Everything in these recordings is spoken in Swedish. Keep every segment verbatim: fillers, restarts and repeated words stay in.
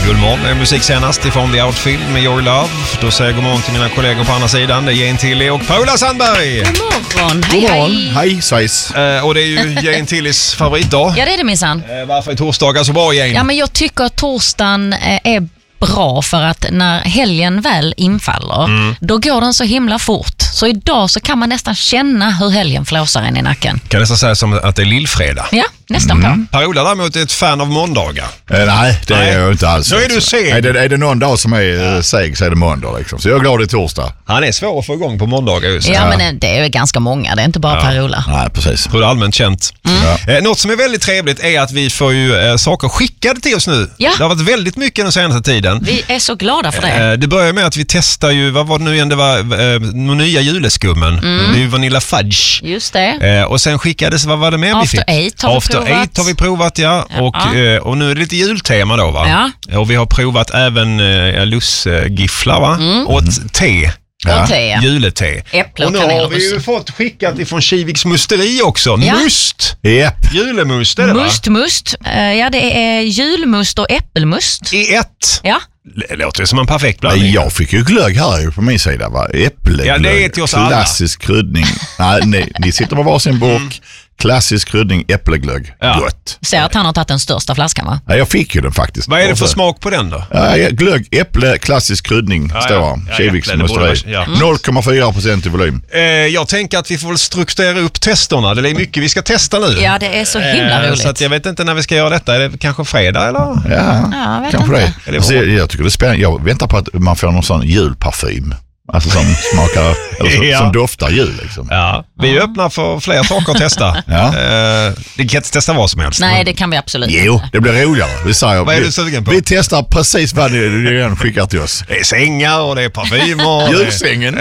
Guldmorgon. Det är musik senast ifrån The Outfield med Your Love. Då säger jag god morgon till mina kollegor på andra sidan. Det är Jane Tilly och Paula Sandberg. God morgon. Hej, god morgon. hej. Hej, Svejs. Eh, och det är ju Jane Tillys favoritdag. Ja, det är det minsann. Eh, varför är torsdagar så bra, Jane? Ja, men jag tycker att torsdagen eh, är bra för att när helgen väl infaller, mm. då går den så himla fort. Så idag så kan man nästan känna hur helgen flåsar en i nacken. Kan nästan säga som att det är lillfredag. Ja, nästan mm. på. Per-Ola däremot är ett fan av måndagar. Eh, nej, det nej. är jag inte alls. Så är du seg. Är det, är det någon dag som är ja. seg så är det måndag liksom. Så jag är glad i torsdag. Han är svår att få igång på måndagar just. Ja, ja, men det är ganska många. Det är inte bara ja. Per-Ola. Nej, precis. Det är allmänt känt. Mm. Ja. Eh, något som är väldigt trevligt är att vi får ju eh, saker skickade till oss nu. Ja. Det har varit väldigt mycket den senaste tiden. Vi är så glada för det. Eh, det börjar med att vi testar ju, vad var det nu igen, det var eh, nya juleskummen. Mm. Det är ju Vanilla Fudge. Just det. Eh, och sen skickades, vad var det mer vi fick? After Eight har vi After provat. Eight har vi provat, ja. ja. Och, eh, och nu är det lite jultema då, va? Ja. Och vi har provat även eh, lussgifflar, va? Mm. Och ett te. Ja. Och te, ja. Julete. Äpple och, och nu har vi ju fått skickat ifrån Kiviks musteri också. Ja. Must. Yep. Julemust är det, va? Must, must. Uh, ja, det är julmust och äppelmust. I ett. Ja. Det låter som en perfekt blandning. Jag fick ju glögg här på min sida, va? Äppleglögg. Ja, det är till oss alla. Klassisk kryddning. Nej, ni, ni sitter på varsin burk. Mm. Klassisk kryddning, äppleglögg. Ja. Gott. Ser att han har tagit den största flaskan, va? Ja, jag fick ju den faktiskt. Vad är det för smak på den då? Ja, glögg, äpple, klassisk kryddning, ja, står ja. ja, Kiviks ja, musteri. Ja. Mm. noll komma fyra procent i volym. Eh, jag tänker att vi får väl strukturera upp testerna. Det är mycket vi ska testa nu. Ja, det är så himla eh, roligt. Så att jag vet inte när vi ska göra detta. Är det kanske fredag eller? Ja, ja vet kanske inte. det. Alltså, jag, jag tycker det är spännande. Jag väntar på att man får någon sån julparfym. Alltså som smakar, eller som, ja. som doftar jul liksom. Ja, vi är öppna för fler saker att testa. Ja. Eh, det kan inte testa vad som helst. Nej, men det kan vi absolut Jo, inte. Det blir roligare. Vi säger, vad är vi, du sugen på? Vi testar precis vad ni redan skickar till oss. Det är sängar och det är parfymer. Julsängen.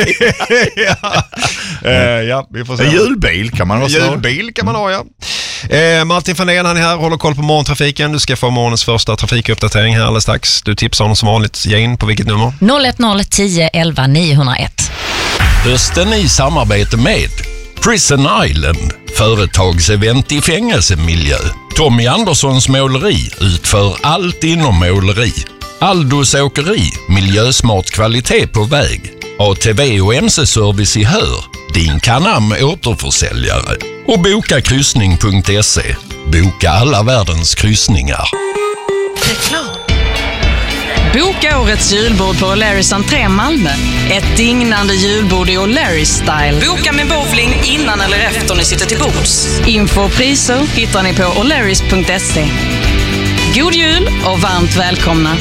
ja. Eh, ja, vi får se. En julbil kan man också ha. Julbil kan man ha, ja. Eh, Martin Fandén, han är här, håller koll på morgontrafiken. Du ska få morgonens första trafikuppdatering här alldeles strax. Du tipsar honom som vanligt, Jane, på vilket nummer? noll ett noll tio elva niohundraett. Hösten i samarbete med Prison Island, företagsevent i fängelsemiljö. Tommy Anderssons måleri utför allt inom måleri. Aldos åkeri, miljösmart kvalitet på väg. A T V och M C-service i Hör, din Canam återförsäljare. Och boka kryssning punkt se. Boka alla världens kryssningar. Reklam. Boka årets julbord på O'Larrys entré Malmö. Ett dignande julbord i O'Larrys style. Boka med bowling innan eller efter ni sitter till bords. Info och priser hittar ni på O'Larrys punkt se. God jul och varmt välkomna.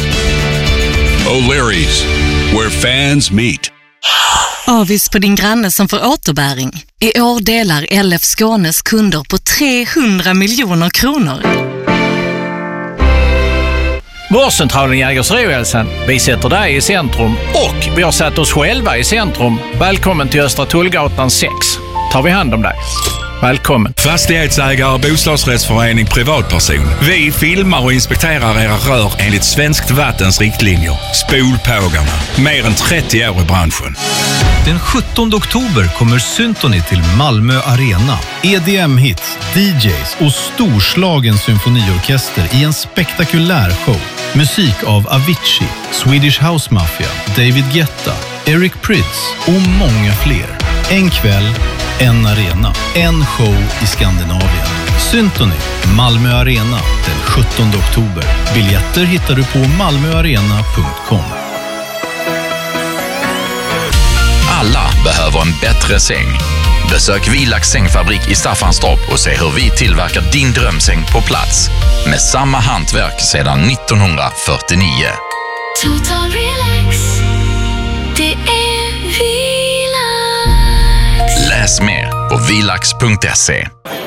O'Larrys, where fans meet. Avis på din granne som får återbäring. I år delar L F Skånes kunder på trehundra miljoner kronor. Vårdcentralen Jägersro-Hälsan. Vi sätter dig i centrum och vi har satt oss själva i centrum. Välkommen till Östra Tullgatan sex. Tar vi hand om dig. Välkommen. Fastighetsägare, bostadsrättsförening, privatperson. Vi filmar och inspekterar era rör enligt Svenskt Vattens riktlinjer. Spolpågarna. Mer än trettio år i branschen. Den sjuttonde oktober kommer Symphony till Malmö Arena. E D M-hits, D Js och storslagen symfoniorkester i en spektakulär show. Musik av Avicii, Swedish House Mafia, David Guetta, Eric Prydz och många fler. En kväll, en arena, en show i Skandinavien. Symphony, Malmö Arena, den sjuttonde oktober. Biljetter hittar du på malmöarena punkt com. Alla behöver en bättre säng. Besök Vilax sängfabrik i Staffanstorp och se hur vi tillverkar din drömsäng på plats. Med samma hantverk sedan nittonhundrafyrtionio. Total relax, det är Vilax. Läs mer på vilax punkt se.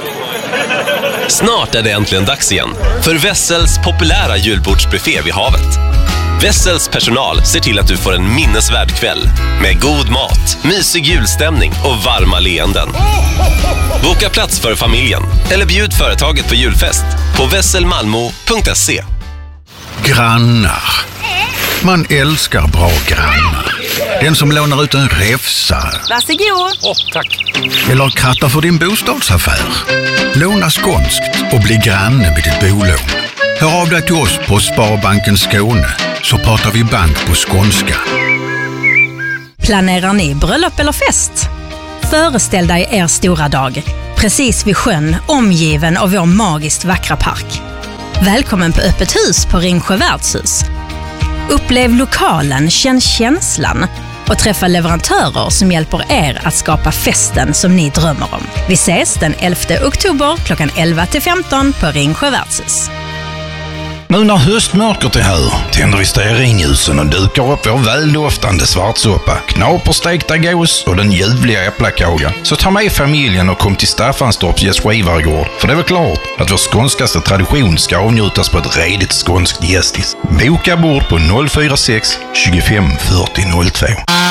Snart är det äntligen dags igen för Wessels populära julbordsbuffé vid havet. Wessels personal ser till att du får en minnesvärd kväll med god mat, mysig julstämning och varma leenden. Boka plats för familjen eller bjud företaget på julfest på vesselmalmo punkt se. Grannar. Man älskar bra grannar. Den som lånar ut en räfsa. Varsågod. Åh, tack. Eller krattar för din bostadsaffär. Låna skånskt och bli granne med ditt bolån. Hör av dig till oss på Sparbanken Skåne så pratar vi bank på skånska. Planerar ni bröllop eller fest? Föreställ dig er stora dag, precis vid sjön, omgiven av vår magiskt vackra park. Välkommen på öppet hus på Ringsjö värdshus. Upplev lokalen, känn känslan och träffa leverantörer som hjälper er att skapa festen som ni drömmer om. Vi ses den elfte oktober klockan elva till femton på Ringsjö värdshus. Nu när höstmörkret är här tänder vi stearinljusen och dukar upp vår väldoftande svartsoppa, knaperstekta gås och den ljuvliga äpplakaga. Så ta med familjen och kom till Staffanstorps gästgivaregård. För det är väl klart att vår skånskaste tradition ska avnjutas på ett redigt skånskt gästis. Boka bord på noll fyra sex tjugofem fyrtio noll två.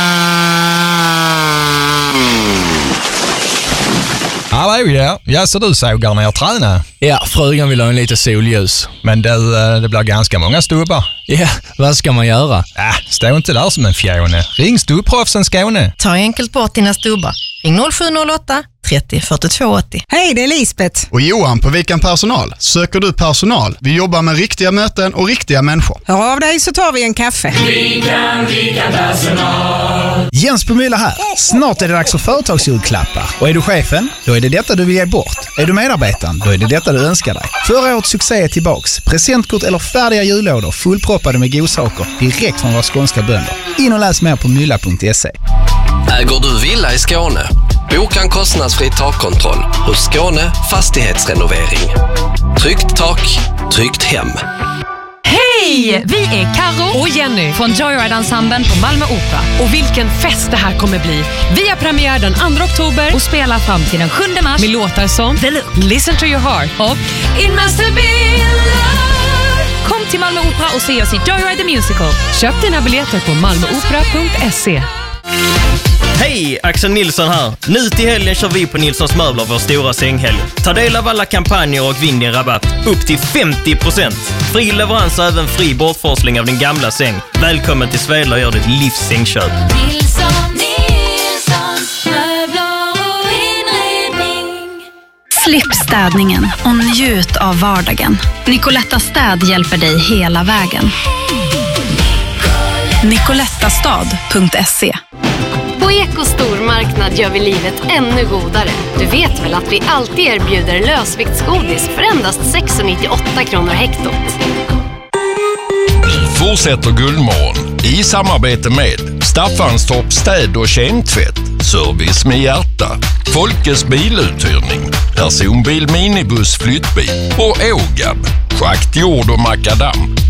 Hallå ja, ja så du sågar ner träna? Ja, frugan vill ha en lite solljus. Men det, det blir ganska många stubbar. Ja, vad ska man göra? Äh, stå inte där som en fjone. Ring Stubproffsen Skåne. Ta enkelt bort dina stubbar. Ring noll sju noll åtta trettio fyrtiotvå åttio. Hej, det är Lisbeth. Och Johan på Vikan Personal. Söker du personal? Vi jobbar med riktiga möten och riktiga människor. Hör av dig så tar vi en kaffe. Vikan, Vikan Personal. Jens på Mylla här. Snart är det dags för företagsjulklappar. Och är du chefen? Då är det detta du vill ge bort. Är du medarbetaren? Då är det detta du önskar dig. Förra årets succé är tillbaks. Presentkort eller färdiga jullådor fullproppade med godsaker direkt från våra skånska bönder. In och läs mer på mylla punkt se. Äger du villa i Skåne? Boka en kostnadsfri takkontroll hos Skåne Fastighetsrenovering. Tryggt tak, tryggt hem. Hej! Vi är Karo och Jenny från Joyride-ensemblen på Malmö Opera. Och vilken fest det här kommer bli. Vi har premiär den andra oktober och spelar fram till den sjunde mars med låtar som Listen to your heart och It must have been love. Kom till Malmö Opera och se oss i Joyride the Musical. Köp dina biljetter på malmöopera punkt se. Hej, Axel Nilsson här. Nu till helgen kör vi på Nilssons möbler vår stora sänghelg. Ta del av alla kampanjer och vinn din rabatt upp till femtio procent. Fri leverans och även fri bortforsling av din gamla säng. Välkommen till Svedla och gör ditt livs sängköp. Nilsson, Nilssons möbler och inredning. Slipp städningen och njut av vardagen. Nicoletta Städ hjälper dig hela vägen. nicolettastad punkt se. På Eko stormarknad gör vi livet ännu godare. Du vet väl att vi alltid erbjuder lösviktsgodis för endast sex nittioåtta kronor hektot. Fortsätter Guldmorgon i samarbete med Staffanstorp städ- och kemtvätt, service med hjärta, Folkets biluthyrning, personbil, minibuss, flyttbil och Ågab, schakt, jord och makadam.